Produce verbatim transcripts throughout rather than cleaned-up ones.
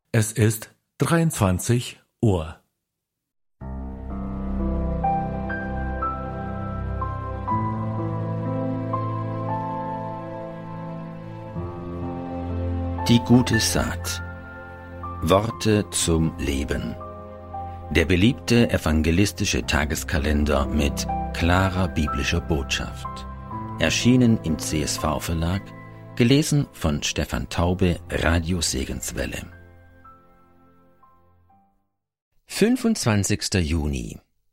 Es ist dreiundzwanzig Uhr. Die gute Saat. Worte zum Leben. Der beliebte evangelistische Tageskalender mit klarer biblischer Botschaft. Erschienen im C S V-Verlag, gelesen von Stefan Taube, Radio Segenswelle. fünfundzwanzigster Juni.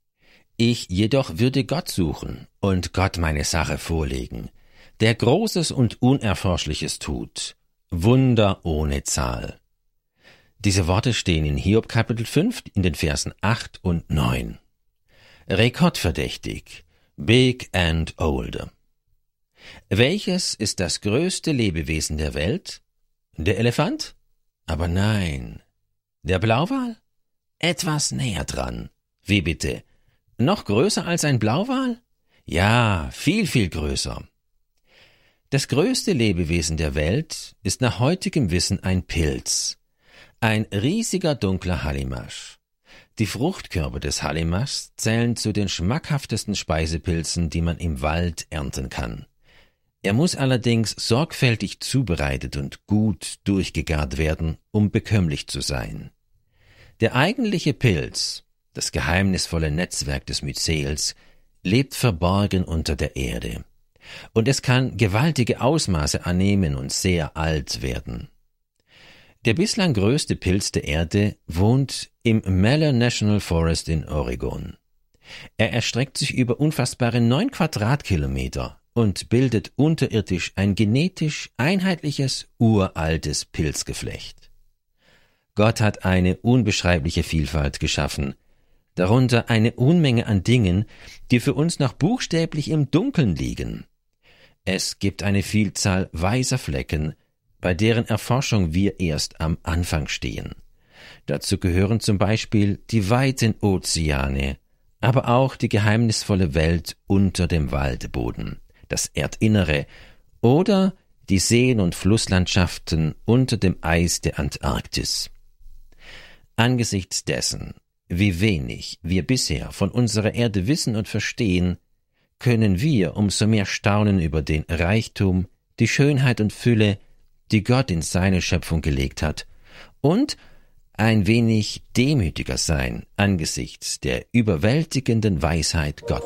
Ich jedoch würde Gott suchen und Gott meine Sache vorlegen, der Großes und Unerforschliches tut, Wunder ohne Zahl. Diese Worte stehen in Hiob Kapitel fünf in den Versen acht und neun. Rekordverdächtig, big and older. Welches ist das größte Lebewesen der Welt? Der Elefant? Aber nein. Der Blauwal? Etwas näher dran. Wie bitte? Noch größer als ein Blauwal? Ja, viel, viel größer. Das größte Lebewesen der Welt ist nach heutigem Wissen ein Pilz. Ein riesiger dunkler Hallimasch. Die Fruchtkörper des Hallimaschs zählen zu den schmackhaftesten Speisepilzen, die man im Wald ernten kann. Er muss allerdings sorgfältig zubereitet und gut durchgegart werden, um bekömmlich zu sein. Der eigentliche Pilz, das geheimnisvolle Netzwerk des Myzels, lebt verborgen unter der Erde. Und es kann gewaltige Ausmaße annehmen und sehr alt werden. Der bislang größte Pilz der Erde wohnt im Malheur National Forest in Oregon. Er erstreckt sich über unfassbare neun Quadratkilometer und bildet unterirdisch ein genetisch einheitliches, uraltes Pilzgeflecht. Gott hat eine unbeschreibliche Vielfalt geschaffen, darunter eine Unmenge an Dingen, die für uns noch buchstäblich im Dunkeln liegen. Es gibt eine Vielzahl weißer Flecken, bei deren Erforschung wir erst am Anfang stehen. Dazu gehören zum Beispiel die weiten Ozeane, aber auch die geheimnisvolle Welt unter dem Waldboden, das Erdinnere oder die Seen- und Flusslandschaften unter dem Eis der Antarktis. Angesichts dessen, wie wenig wir bisher von unserer Erde wissen und verstehen, können wir umso mehr staunen über den Reichtum, die Schönheit und Fülle, die Gott in seine Schöpfung gelegt hat, und ein wenig demütiger sein angesichts der überwältigenden Weisheit Gottes.